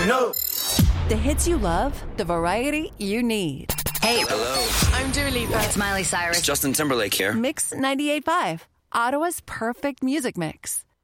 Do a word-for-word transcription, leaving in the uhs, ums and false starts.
No. The hits you love, the variety you need. Hey. Hello. I'm Dua Lipa. It's Miley Cyrus. Justin Timberlake here. Mix ninety-eight point five, Ottawa's perfect music mix.